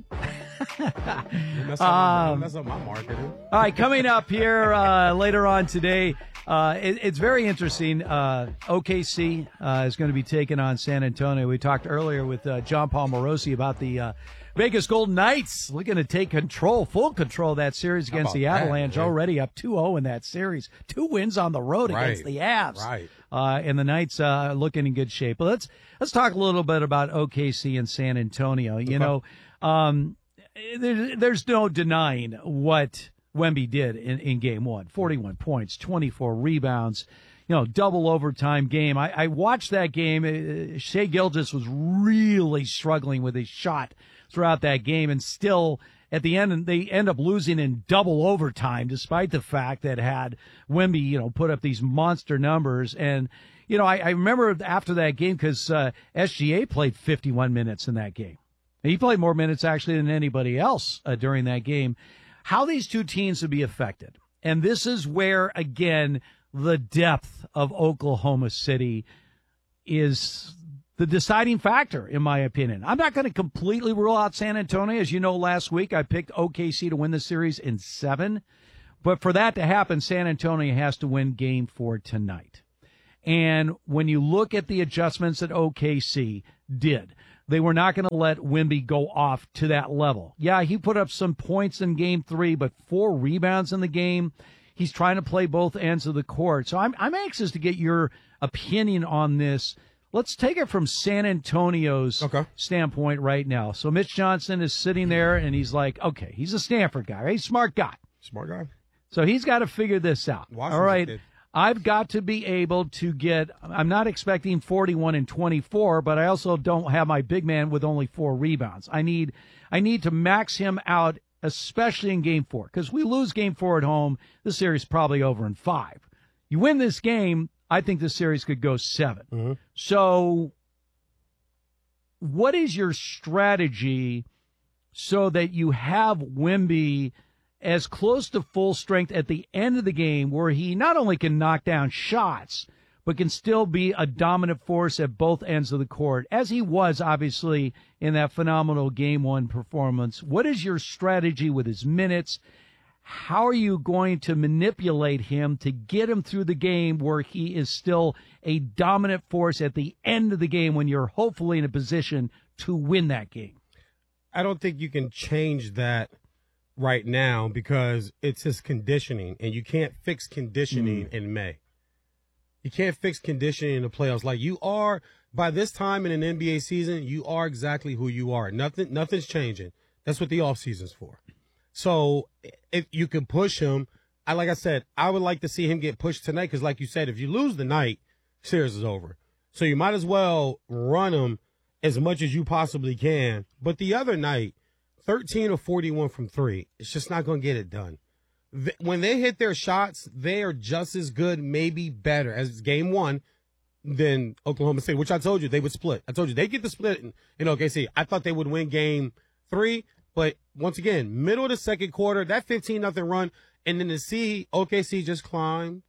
That's not my marketing. All right, coming up here later on today, it's very interesting. OKC is going to be taking on San Antonio. We talked earlier with John Paul Morosi about the Vegas Golden Knights looking to take full control of that series against the Avalanche. Already up 2-0 in that series. 2 wins on the road against the Avs. Right. And the Knights looking in good shape. But let's talk a little bit about OKC and San Antonio. You know, there's no denying what Wemby did in game 1. 41 points, 24 rebounds, double overtime game. I watched that game. Shai Gilgeous was really struggling with his shot throughout that game, and still at the end, they end up losing in double overtime, despite the fact that had Wemby, put up these monster numbers. And, I remember after that game, because SGA played 51 minutes in that game. He played more minutes, actually, than anybody else during that game. How these two teams would be affected. And this is where, again, the depth of Oklahoma City is the deciding factor, in my opinion. I'm not going to completely rule out San Antonio. As you know, last week I picked OKC to win the series in 7. But for that to happen, San Antonio has to win Game 4 tonight. And when you look at the adjustments that OKC did, they were not going to let Wemby go off to that level. Yeah, he put up some points in Game 3, but 4 rebounds in the game. He's trying to play both ends of the court. So I'm anxious to get your opinion on this. Let's take it from San Antonio's standpoint right now. So Mitch Johnson is sitting there, and he's like, okay, he's a Stanford guy, right? Smart guy. Smart guy. So he's got to figure this out. Washington all right. did. I've got to be able to get – I'm not expecting 41 and 24, but I also don't have my big man with only 4 rebounds. I need to max him out, especially in Game 4, because we lose Game 4 at home, the series is probably over in 5. You win this game, I think the series could go 7. Mm-hmm. So what is your strategy so that you have Wemby – as close to full strength at the end of the game where he not only can knock down shots, but can still be a dominant force at both ends of the court, as he was, obviously, in that phenomenal Game 1 performance? What is your strategy with his minutes? How are you going to manipulate him to get him through the game where he is still a dominant force at the end of the game when you're hopefully in a position to win that game? I don't think you can change that right now because it's his conditioning, and you can't fix conditioning in May. You can't fix conditioning in the playoffs. Like, you are, by this time in an NBA season, you are exactly who you are. Nothing's changing. That's what the offseason's for. So if you can push him, like I said, I would like to see him get pushed tonight because, like you said, if you lose the night, series is over. So you might as well run him as much as you possibly can. But the other night, 13 of 41 from 3. It's just not going to get it done. When they hit their shots, they are just as good, maybe better, as Game 1 than Oklahoma City, which I told you they would split. I told you they get the split in OKC. I thought they would win Game 3, but once again, middle of the second quarter, that 15-0 run, and then to see OKC just climb,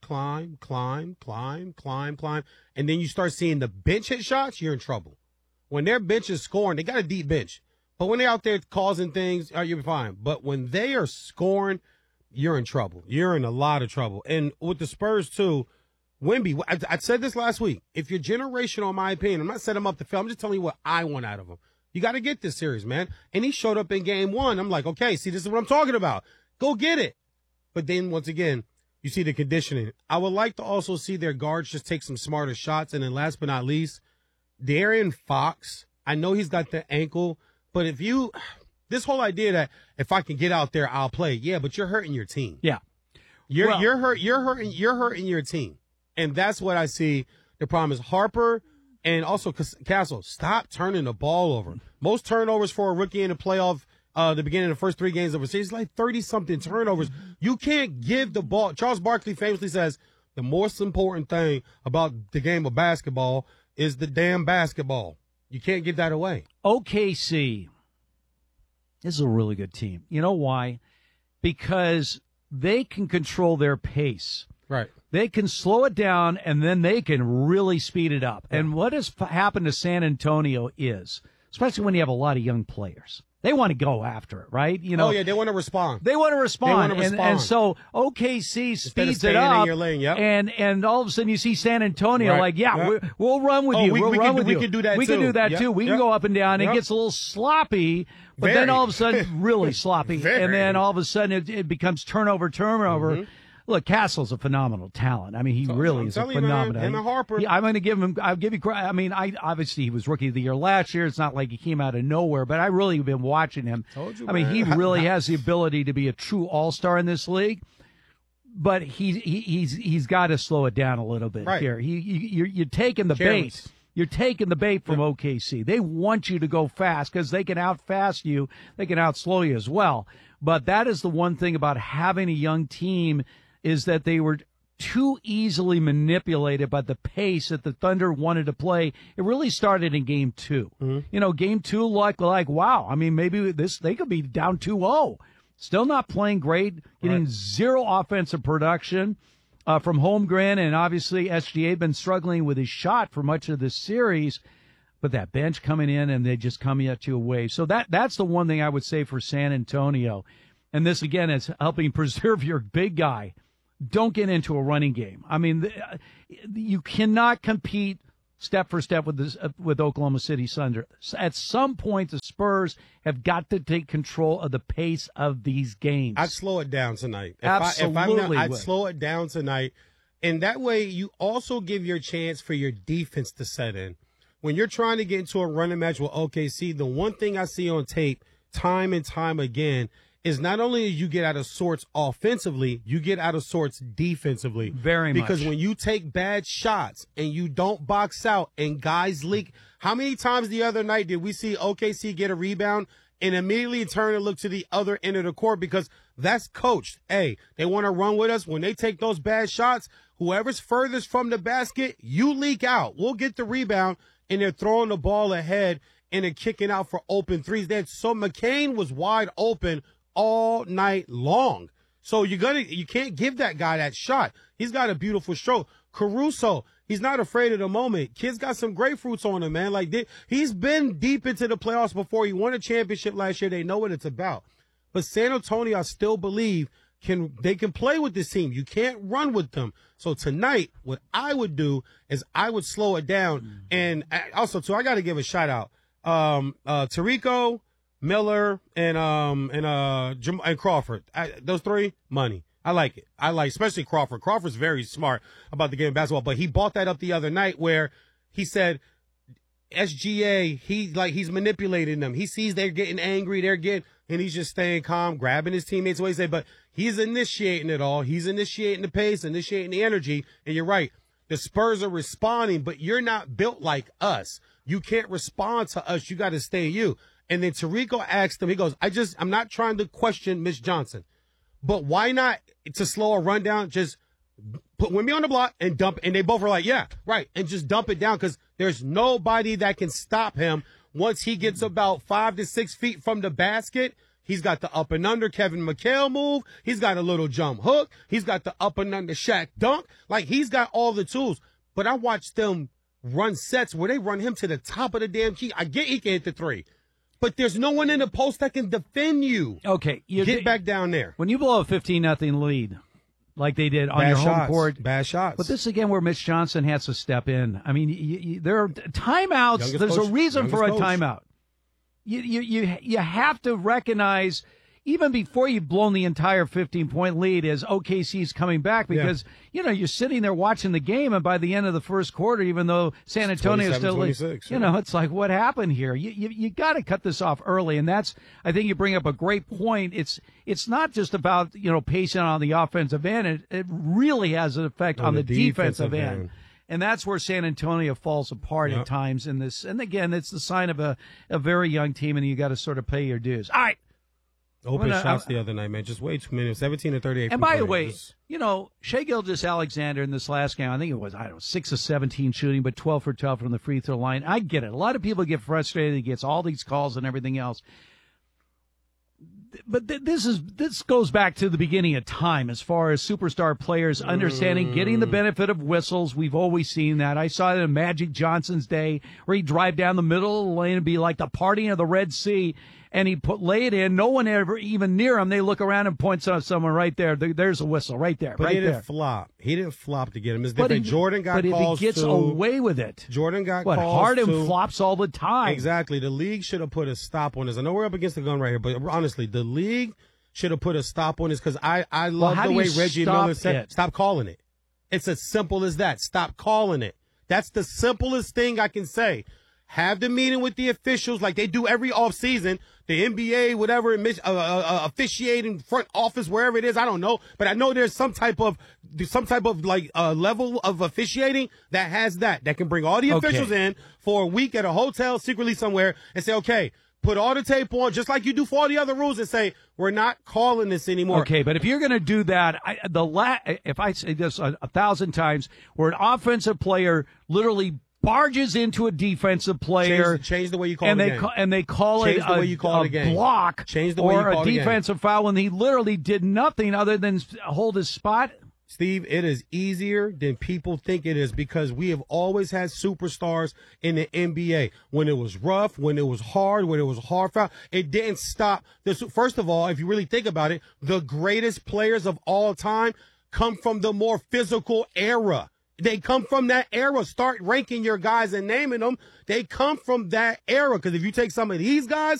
and then you start seeing the bench hit shots, you're in trouble. When their bench is scoring, they got a deep bench. But when they're out there causing things, you're fine. But when they are scoring, you're in trouble. You're in a lot of trouble. And with the Spurs, too, Wemby, I said this last week. If you're generational, in my opinion, I'm not setting him up to fail. I'm just telling you what I want out of him. You got to get this series, man. And he showed up in Game 1. I'm like, okay, see, this is what I'm talking about. Go get it. But then, once again, you see the conditioning. I would like to also see their guards just take some smarter shots. And then last but not least, De'Aaron Fox. I know he's got the ankle. But this whole idea that if I can get out there, I'll play. Yeah, but you're hurting your team. Yeah. You're hurting your team. And that's what I see. The problem is Harper and also Castle. Stop turning the ball over. Most turnovers for a rookie in the playoff, the beginning of the first 3 games of a season, like 30-something turnovers. You can't give the ball. Charles Barkley famously says the most important thing about the game of basketball is the damn basketball. You can't give that away. OKC is a really good team. You know why? Because they can control their pace. Right. They can slow it down, and then they can really speed it up. And what has happened to San Antonio is, especially when you have a lot of young players, they want to go after it, right? You know. Oh, yeah, they want to respond. They want to respond. And so OKC speeds it up. In your lane, yep. And all of a sudden you see San Antonio we'll run with you. We can do that too. We can do that too. We can go up and down. It gets a little sloppy, but then all of a sudden really sloppy. And then all of a sudden it becomes turnover. Mm-hmm. Look, Castle's a phenomenal talent. I mean, he really is a phenomenal. Him and Harper. I'm going to give him. I'll give you credit. I mean, obviously he was Rookie of the Year last year. It's not like he came out of nowhere, but I really have been watching him. I mean, he really has the ability to be a true all-star in this league. But he's got to slow it down a little bit here. You're taking the bait. You're taking the bait from OKC. They want you to go fast because they can out-fast you. They can out-slow you as well. But that is the one thing about having a young team is that they were too easily manipulated by the pace that the Thunder wanted to play. It really started in Game 2. Mm-hmm. Game 2, like wow. I mean, maybe they could be down 2-0. Still not playing great, getting zero offensive production from Holmgren, and obviously SGA had been struggling with his shot for much of this series. But that bench coming in, and they just come at you away. So that's the one thing I would say for San Antonio. And this, again, is helping preserve your big guy. Don't get into a running game. I mean, you cannot compete step for step with Oklahoma City Thunder. At some point, the Spurs have got to take control of the pace of these games. I'd slow it down tonight. Absolutely. I'd slow it down tonight. And that way, you also give your chance for your defense to set in. When you're trying to get into a running match with OKC, the one thing I see on tape time and time again is not only do you get out of sorts offensively, you get out of sorts defensively. Very much. Because when you take bad shots and you don't box out and guys leak, how many times the other night did we see OKC get a rebound and immediately turn and look to the other end of the court? Because that's coached. Hey, they want to run with us. When they take those bad shots, whoever's furthest from the basket, you leak out. We'll get the rebound, and they're throwing the ball ahead and they're kicking out for open threes. So McCain was wide open all night long. So you can't give that guy that shot. He's got a beautiful stroke. Caruso, he's not afraid of the moment. Kid's got some grapefruits on him, man. Like he's been deep into the playoffs before. He won a championship last year. They know what it's about. But San Antonio, I still believe they can play with this team. You can't run with them. So tonight, what I would do is I would slow it down. And also, too, I got to give a shout out. Tarico, Miller, and Crawford. Those three, money. I like it. Especially Crawford. Crawford's very smart about the game of basketball, but he brought that up the other night where he said SGA, he's manipulating them. He sees they're getting angry, and he's just staying calm, grabbing his teammates away. But he's initiating it all. He's initiating the pace, initiating the energy. And you're right. The Spurs are responding, but you're not built like us. You can't respond to us. You got to stay you. And then Tarico asked him, he goes, I'm not trying to question Mitch Johnson, but why not, to slow a rundown, just put Wemby on the block and dump. And they both were like, yeah, right. And just dump it down, because there's nobody that can stop him. Once he gets about 5 to 6 feet from the basket, he's got the up and under Kevin McHale move. He's got a little jump hook. He's got the up and under Shaq dunk. Like, he's got all the tools. But I watched them run sets where they run him to the top of the damn key. I get he can hit the three, but there's no one in the post that can defend you. Okay. Get back down there. When you blow a 15-0 lead, like they did on Bad your shots. home court. Bad shots. But this, again, where Mitch Johnson has to step in. I mean, there are timeouts. Youngest There's coach. a reason for a Youngest coach. timeout. You have to recognize, even before you've blown the entire 15-point lead, as OKC's coming back, because, you're sitting there watching the game, and by the end of the first quarter, even though San Antonio still, it's like, what happened here? You got to cut this off early, and that's, I think you bring up a great point. It's not just about, pacing on the offensive end. It really has an effect on the defensive end. And that's where San Antonio falls apart at times in this. And again, it's the sign of a very young team, and you got to sort of pay your dues. All right. Open shots the other night, man. Just way too many. 17 and 38. And by the way, Shai Gilgeous-Alexander in this last game, I think it was, 6 of 17 shooting, but 12 for 12 from the free throw line. I get it. A lot of people get frustrated. He gets all these calls and everything else. But this goes back to the beginning of time as far as superstar players understanding, getting the benefit of whistles. We've always seen that. I saw it in Magic Johnson's day, where he'd drive down the middle of the lane and be like the parting of the Red Sea, and he'd lay it in. No one ever even near him. They look around and points out someone right there. There's a whistle right there. But right he didn't there. flop. He didn't flop to get him. It's different. Jordan got calls. calls But if he gets away with it. Jordan got calls. Harden flops all the time. Exactly. The league should have put a stop on this. I know we're up against the gun right here, but honestly, the league should have put a stop on this, because I love the way Reggie Miller said, stop calling it. It's as simple as that. Stop calling it. That's the simplest thing I can say. Have the meeting with the officials like they do every offseason. The NBA, whatever, officiating front office, wherever it is, I don't know. But I know there's some type of level of officiating that has that can bring all the officials in for a week at a hotel secretly somewhere and say, okay, put all the tape on, just like you do for all the other rules, and say, we're not calling this anymore. Okay, but if you're going to do that, if I say this 1,000 times, where an offensive player literally barges into a defensive player, change the way you call the game. And they call change it the way you call a the game. block change the way you or call a defensive foul when he literally did nothing other than hold his spot. Steve, it is easier than people think it is because we have always had superstars in the NBA. When it was rough, when it was hard, when it was a hard foul, it didn't stop. First of all, if you really think about it, the greatest players of all time come from the more physical era. They come from that era. Start ranking your guys and naming them. They come from that era because if you take some of these guys,